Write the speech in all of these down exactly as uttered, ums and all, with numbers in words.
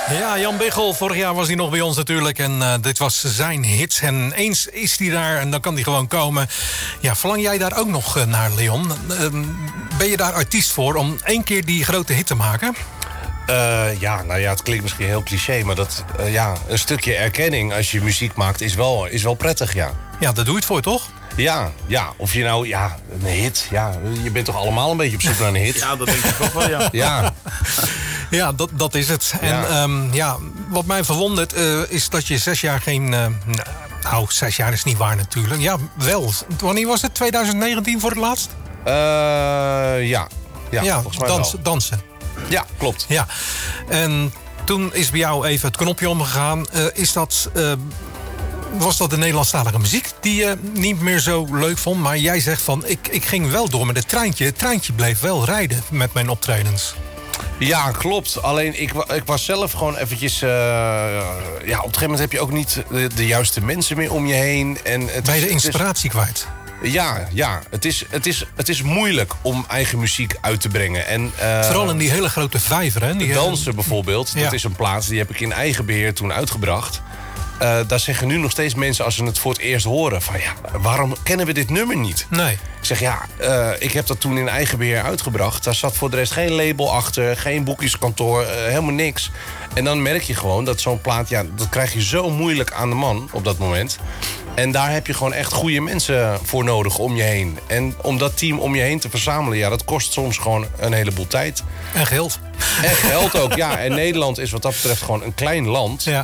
Ja, Jan Biggel, vorig jaar was hij nog bij ons natuurlijk. En uh, dit was zijn hits. En eens is hij daar en dan kan hij gewoon komen. Ja, verlang jij daar ook nog uh, naar, Leon? Uh, ben je daar artiest voor om één keer die grote hit te maken? Uh, ja, nou ja, het klinkt misschien heel cliché, maar dat, uh, ja, een stukje erkenning als je muziek maakt is wel, is wel prettig, ja. Ja, daar doe je het voor, toch? Ja, ja, of je nou, ja, een hit, ja, je bent toch allemaal een beetje op zoek naar een hit? Ja, dat denk ik ook wel, ja. Ja, ja dat, dat is het. En ja. Um, ja, wat mij verwondert uh, is dat je zes jaar geen... Uh, nou, zes jaar is niet waar natuurlijk. Ja, wel. Wanneer was het? twintig negentien voor het laatst? Uh, ja, ja, ja volgens mij dans, wel. dansen. Ja, klopt. Ja, en toen is bij jou even het knopje omgegaan. Uh, is dat... Uh, was dat de Nederlandstalige muziek die je niet meer zo leuk vond? Maar jij zegt van, ik, ik ging wel door met het treintje. Het treintje bleef wel rijden met mijn optredens. Ja, klopt. Alleen ik, ik was zelf gewoon eventjes... Uh, ja, op het gegeven moment heb je ook niet de, de juiste mensen meer om je heen. En het ben je is, de inspiratie is, kwijt? Ja, ja. Het is, het, is, het is moeilijk om eigen muziek uit te brengen. En, uh, vooral in die hele grote vijver, hè? Die dansen bijvoorbeeld, ja. Dat is een plaats die heb ik in eigen beheer toen uitgebracht. Uh, daar zeggen nu nog steeds mensen als ze het voor het eerst horen... van ja, waarom kennen we dit nummer niet? Nee. Ik zeg ja, uh, ik heb dat toen in eigen beheer uitgebracht. Daar zat voor de rest geen label achter, geen boekjeskantoor, uh, helemaal niks. En dan merk je gewoon dat zo'n plaat... ja, dat krijg je zo moeilijk aan de man op dat moment. En daar heb je gewoon echt goede mensen voor nodig om je heen. En om dat team om je heen te verzamelen... ja, dat kost soms gewoon een heleboel tijd. En geld. En geld ook, ja. En Nederland is wat dat betreft gewoon een klein land. Ja.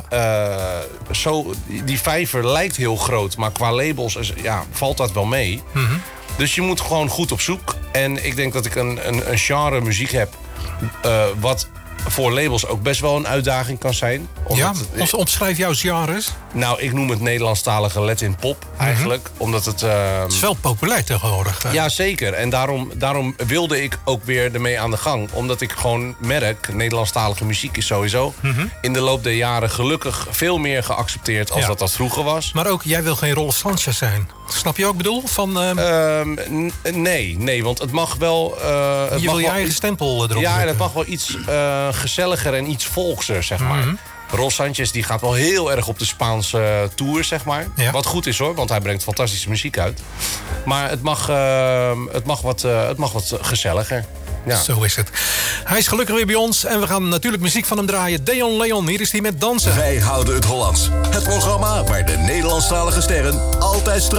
Uh, zo, die vijver lijkt heel groot, maar qua labels is, ja, valt dat wel mee. Mm-hmm. Dus je moet gewoon goed op zoek. En ik denk dat ik een, een, een genre muziek heb... Uh, wat voor labels ook best wel een uitdaging kan zijn. Ja, het, omschrijf jouw genres. Nou, ik noem het Nederlandstalige Latin pop eigenlijk. Mm-hmm. Omdat het... Uh, het is wel populair tegenwoordig. Hè? Ja, zeker. En daarom, daarom wilde ik ook weer ermee aan de gang. Omdat ik gewoon merk, Nederlandstalige muziek is sowieso... Mm-hmm. in de loop der jaren gelukkig veel meer geaccepteerd... als ja. dat dat vroeger was. Maar ook, jij wil geen Rolf Sanchez zijn. Snap je wat ik bedoel? Van, uh... uh, n- nee, nee, want het mag wel... Uh, het je mag wil je wel eigen stempel erop Ja, drukken. het mag wel iets uh, gezelliger en iets volkser, zeg maar. Mm-hmm. Rolf Sanchez die gaat wel heel erg op de Spaanse tour, zeg maar. Ja. Wat goed is hoor, want hij brengt fantastische muziek uit. Maar het mag, uh, het mag, wat, uh, het mag wat gezelliger. Ja. Zo is het. Hij is gelukkig weer bij ons en we gaan natuurlijk muziek van hem draaien. Deon Leon, hier is hij met dansen. Wij houden het Hollands. Het programma waar de Nederlandstalige sterren altijd